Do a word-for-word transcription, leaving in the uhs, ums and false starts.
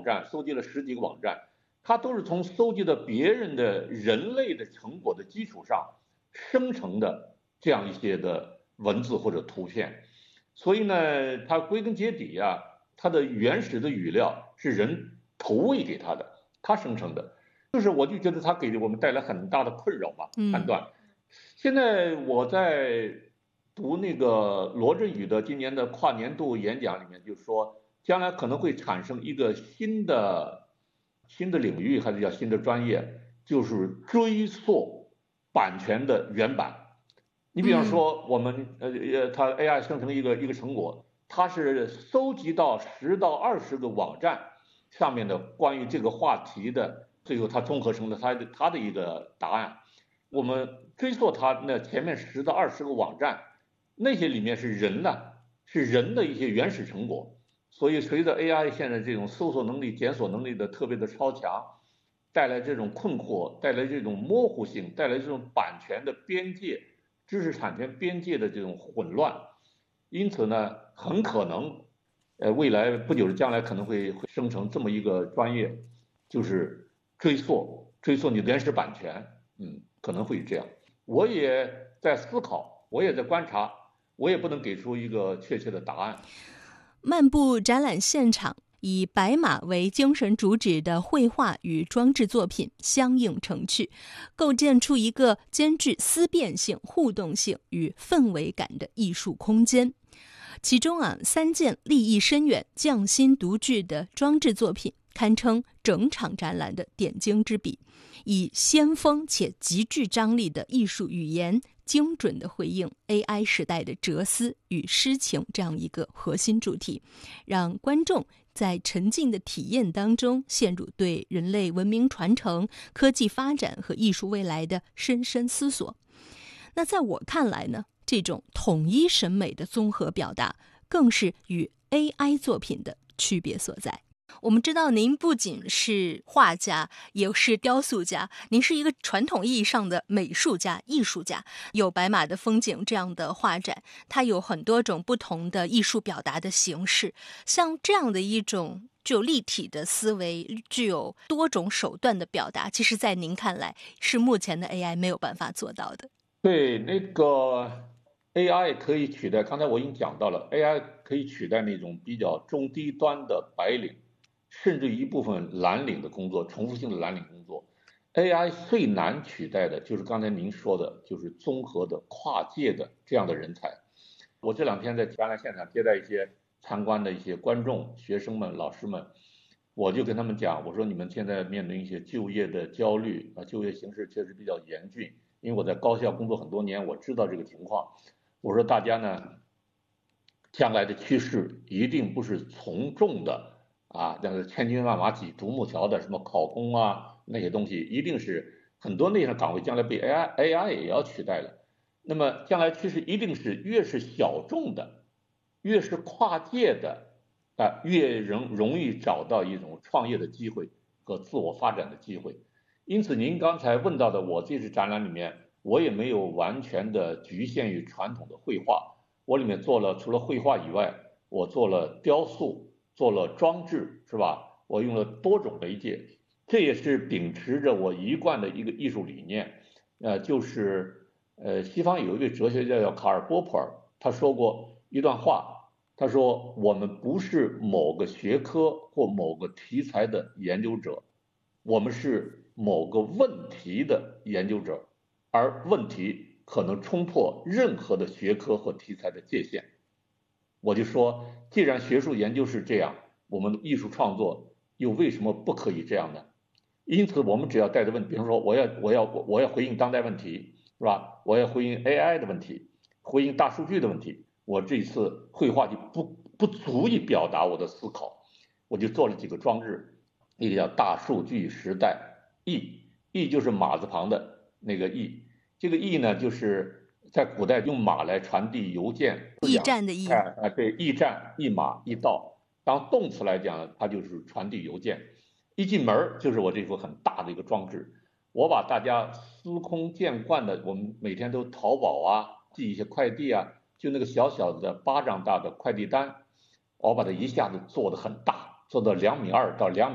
站，搜集了十几个网站，它都是从搜集的别人的人类的成果的基础上生成的这样一些的文字或者图片。所以呢，它归根结底啊，它的原始的语料是人投喂给它的，它生成的。就是我就觉得它给我们带来很大的困扰嘛，判断。现在我在读那个罗振宇的今年的跨年度演讲里面，就是说将来可能会产生一个新的新的领域，还是叫新的专业，就是追溯版权的原版。你比方说我们呃呃，它 A I 生成一个一个成果，它是搜集到十到二十个网站上面的关于这个话题的，最后它综合成了它的它的一个答案。我们追溯它那前面十到二十个网站，那些里面是人呢，是人的一些原始成果。所以随着 A I 现在这种搜索能力、检索能力的特别的超强，带来这种困惑，带来这种模糊性，带来这种版权的边界、知识产权边界的这种混乱。因此呢，很可能，呃，未来不久的将来可能会会生成这么一个专业，就是追溯追溯你原始版权，嗯，可能会这样。我也在思考，我也在观察，我也不能给出一个确切的答案。 漫步展览现场，以白马为精神主旨的绘画与装置作品相映成趣，构建出一个兼具思辨性、互动性与氛围感的艺术空间。其中啊，三件立意深远、匠心独具的装置作品，堪称整场展览的点睛之笔，以先锋且极具张力的艺术语言，精准地回应 A I 时代的哲思与诗情这样一个核心主题，让观众在沉浸的体验当中陷入对人类文明传承、科技发展和艺术未来的深深思索。那在我看来呢，这种统一审美的综合表达，更是与 A I 作品的区别所在。我们知道您不仅是画家，也是雕塑家，您是一个传统意义上的美术家、艺术家。有白马的风景这样的画展，它有很多种不同的艺术表达的形式。像这样的一种具有立体的思维、具有多种手段的表达，其实在您看来是目前的 A I 没有办法做到的。 对，那个 A I 可以取代，刚才我已经讲到了 A I 可以取代那种比较中低端的白领，甚至一部分蓝领的工作，重复性的蓝领工作。 A I 最难取代的就是刚才您说的，就是综合的跨界的这样的人才。我这两天在展览现场接待一些参观的一些观众、学生们、老师们，我就跟他们讲，我说你们现在面临一些就业的焦虑啊，就业形势确实比较严峻，因为我在高校工作很多年，我知道这个情况。我说大家呢，将来的趋势一定不是从众的啊，那个千军万马挤独木桥的什么考公啊那些东西，一定是很多那些岗位将来被 A I A I 也要取代了。那么将来趋势一定是越是小众的，越是跨界的啊，越容容易找到一种创业的机会和自我发展的机会。因此您刚才问到的，我这次展览里面，我也没有完全的局限于传统的绘画，我里面做了除了绘画以外，我做了雕塑，做了装置，是吧？我用了多种媒介，这也是秉持着我一贯的一个艺术理念，呃，就是呃，西方有一位哲学家叫卡尔波普尔，他说过一段话，他说我们不是某个学科或某个题材的研究者，我们是某个问题的研究者，而问题可能冲破任何的学科和题材的界限。我就说，既然学术研究是这样，我们的艺术创作又为什么不可以这样呢？因此，我们只要带着问题，比如说，我要我要我要回应当代问题，是吧？我要回应 A I 的问题，回应大数据的问题。我这一次绘画就不不足以表达我的思考，我就做了几个装置，一个叫大数据时代驿，驿就是马字旁的那个驿，这个驿呢，就是在古代用马来传递邮件， 驿站的驿啊，对，驿站、驿马、驿道。当动词来讲，它就是传递邮件。一进门就是我这幅很大的一个装置，我把大家司空见惯的，我们每天都淘宝啊，寄一些快递啊，就那个小小的巴掌大的快递单，我把它一下子做得很大，做到两米二到两米。